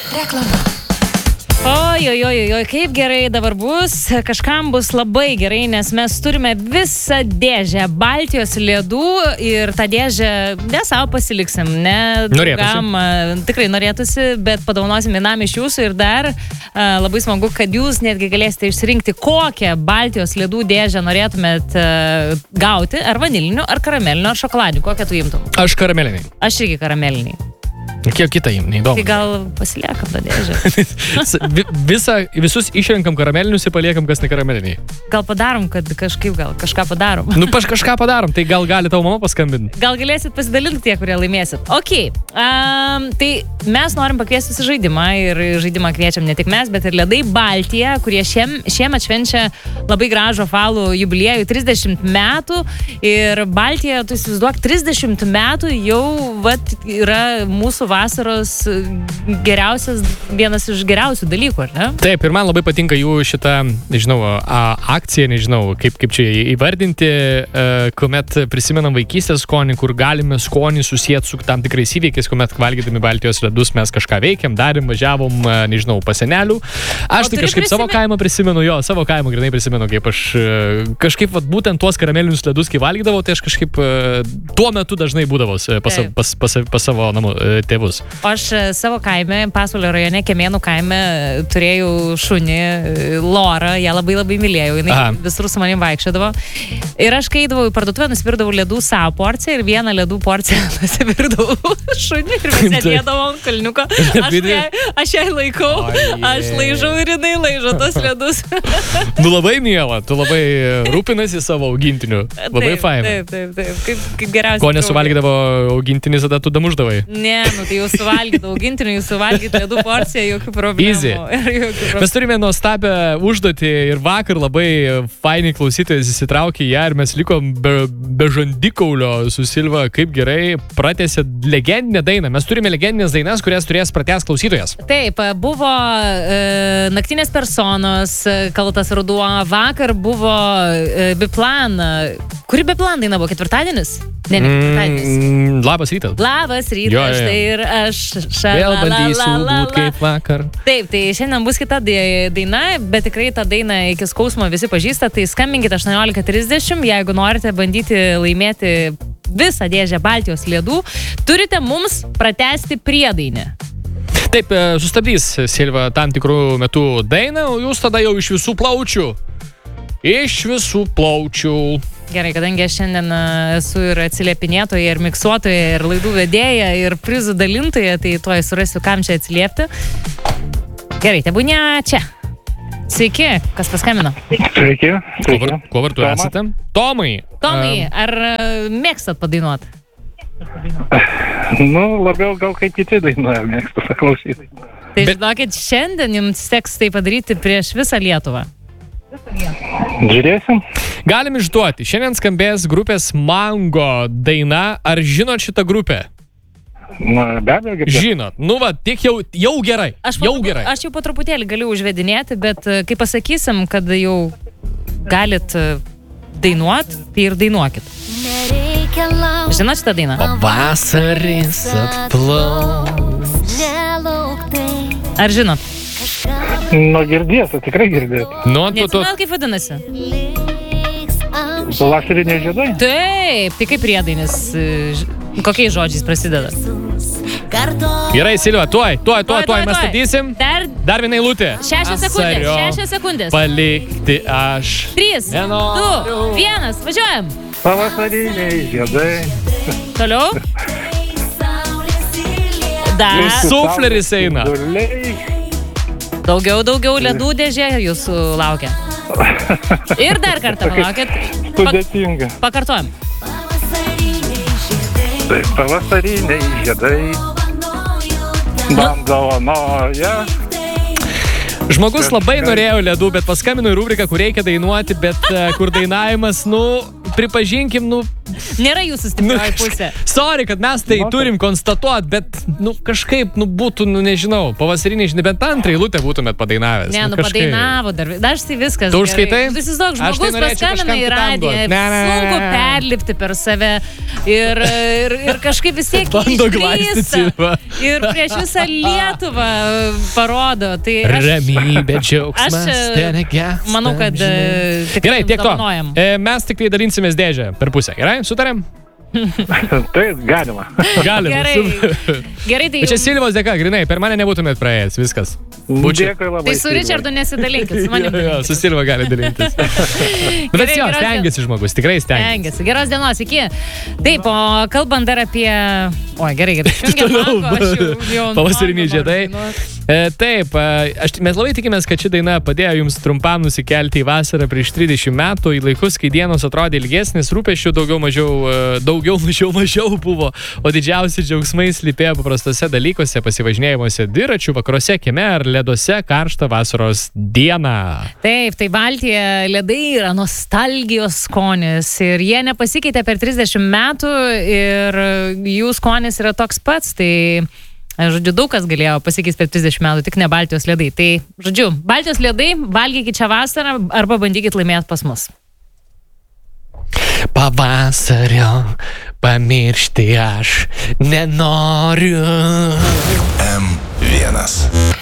Reklama. Oi, kaip gerai dabar bus, kažkam bus labai gerai, nes mes turime visą dėžę Baltijos ledų ir tą dėžę ne savo pasiliksim, ne draugam, tikrai norėtųsi, bet padovanosim vienam iš jūsų ir dar labai smagu, kad jūs netgi galėsite išsirinkti, kokią Baltijos ledų dėžę norėtumėt gauti, ar vanilinių, ar karamelinių, ar šokoladinių, kokią tu imtum? Aš karameliniai. Aš irgi karameliniai. Kiek kitą jim, neįdomu. Tai gal pasiliekam tą dėžę. Visus išrenkam karamelinius ir paliekam, kas ne karameliniai. Gal padarom, kad kažką padarom. Kažką padarom, tai gal gali tavo mama paskambinti. Gal galėsit pasidalinti tie, kurie laimėsit. Ok, tai mes norim pakviesti į žaidimą ir žaidimą kviečiam ne tik mes, bet ir Ledai Baltija, kurie šiemet švenčia labai gražų apvalų jubiliejų 30 metų ir Baltija, tu įsivaizduok, 30 metų jau yra mūsų vasaros vienas iš geriausių dalykų, ar ne? Taip, ir man labai patinka jų šitą, nežinau, akciją, nežinau, kaip čia įvardinti, kuomet prisimenam vaikystės skonį, kur galime skonį susijęti su tam tikrais įvykiais, kuomet valgydami Baltijos ledus mes kažką veikiam, darėm, važiavom, nežinau, pas senelių. Aš tai kažkaip savo kaimą prisimenu, savo kaimą grinai prisimenu, kaip aš kažkaip būtent tuos karamelinius ledus, kai valgydavau, tai aš kažkaip tuo metu dažnai būdavau pas savo namų tėvus. Aš savo kaime, Pasvalio rajone, Kemėnų kaime, turėjau šunį, Lorą, ją labai mylėjau, jinai visur su manim vaikščiodavo. Ir aš kai eidavau į parduotuvę, nusipirdavau ledų savo porciją ir vieną ledų porciją nusipirdavau šunį ir mes sėdėdavau ant kalniuko. Aš jai laikau, aš laižau ir jinai laižo tos ledus. Nu labai miela, tu labai rūpinasi savo augintiniu. Labai faina. Taip, kaip geriausiai. Ko nesuvalgydavo augintinis, tada tu damuždavai. Ne, tai jau suvalgyti augintinių, jūs suvalgyti ledų porciją, jokių problemų. Easy. Mes turime nuostabią užduotį ir vakar labai fainiai klausytojas įsitraukė į ją ir mes likom be žandikaulio su Silva, kaip gerai pratęsė legendinę dainą. Mes turime legendinės dainas, kurias turės pratęs klausytojas. Taip, buvo Naktinės personos, Kaltas ruduo, vakar buvo Biplan. Kuri Biplan daina buvo? Ketvirtadienis? Ne, ketvirtadienis. Labas rytas. Labas rytas, štai ir aš vėl bandysiu būt kaip vakar. Taip, tai šiandien bus kita daina, bet tikrai tą dainą iki skausmo visi pažįsta, tai skambinkite 18:30, jeigu norite bandyti laimėti visą dėžę Baltijos ledų, turite mums pratęsti priedainį. Taip, sustabdys Silva tam tikrų metų dainą, o jūs tada jau iš visų plaučių. Gerai, kadangi aš šiandien esu ir atsiliepinėtoja, ir miksuotoja, ir laidų vedėja, ir prizų dalintoja, tai tuoj surasiu, kam čia atsiliepti. Gerai, tebūnė čia. Sveiki, kas paskambino? Sveiki. Kuo vardu esate? Tomai, ar mėgstat padainuot? Labiau gal kaip kiti dainuoja, mėgstu paklausyti. Tai žinokit, šiandien jums teks tai padaryti prieš visą Lietuvą. Žiūrėsim. Galim išduoti. Šiandien skambės grupės Mango daina. Ar žinot šitą grupę? Be abejo, girdėjau. Žinot. Tik jau gerai. Aš jau po truputėlį galiu užvedinėti, bet kai pasakysim, kad jau galit dainuot, tai ir dainuokit. Žinot šitą dainą? Pavasaris atplauks. Ar žinot? Girdėtų, tikrai girdėtų. Neatsimenu, kaip vadinasi? Pavasariniai žiedai? Taip, tai kaip priedainis, kokiais žodžiais prasideda? Gerai, Silva, tuoj mes statysim. Dar viena eilutė. 6 sekundės. Palikti aš. 3, 2, 1, važiuojam. Pavasariniai žiedai. Toliau. Dar. Sufleris eina. Daugiau ledų dėžė jūsų laukia. Ir dar kartą palaukit. Sudėtinga. Pakartojam. Tai pavasariniai žiedai man dovanoja. Žmogus labai norėjo ledų, bet paskambino į rubriką, kur reikia dainuoti, bet kur dainavimas, pripažinkim, Nėra jūsų stiprioji pusė. Sorry, kad mes tai turim konstatuoti, bet, kažkaip, būtų, nežinau, pavasariniai, bent antrą eilutę būtumėt padainavęs. Ne, padainavo dar. Aš tai viskas. Tu užskaitai? Tu įsivaizduok, žmogus paskambina į radiją, sunku perlipti per save ir kažkaip vis tiek išdrįsta. Ir prieš visą Lietuvą parodo. Tai ramybė, džiaugsmas. Manau, kad gerai, tiek to. Mes tik tai dalinsimės dėžę per pusę. Gerai, sutarėm? Taip, galima. Gerai, tai čia Silvos dėka, grinai, per mane nebūtumėt praėjęs, viskas. Dėkui labai. Tai su Richardu nesidalinkit, su manim. Su Silva gali dalintis. Bet jo, stengiasi žmogus, tikrai stengiasi. Geros dienos, iki. Taip, o kalbant dar apie... Oi, gerai, pavasariniai žiedai. Taip, mes labai tikimės, kad ši daina padėjo jums trumpam nusikelti į vasarą prieš 30 metų, į laikus, kai dienos atrodė ilgesnis, rūpesčių daugiau mažiau buvo, o didžiausi džiaugsmai slypėjo paprastose dalykuose, pasivažinėjimuose dviračių, vakaruose, kieme ar leduose karštą vasaros dieną. Taip, tai Baltija ledai yra nostalgijos skonis ir jie nepasikeitė per 30 metų ir jų skonis yra toks pats, tai žodžiu, daug kas galėjo pasikeisti per 30 metų, tik ne Baltijos ledai. Tai, žodžiu, Baltijos ledai, valgykit čia vasarą arba bandykit laimėti pas mus. Pavasario pamiršti aš nenoriu. M1